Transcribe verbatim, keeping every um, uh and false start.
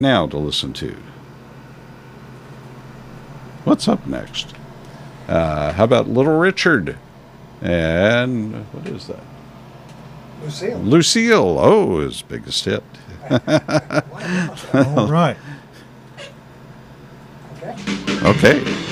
now to listen to. What's up next? Uh, how about Little Richard? And what is that? Lucille. Lucille. Oh, his biggest hit. All right. Okay. Okay.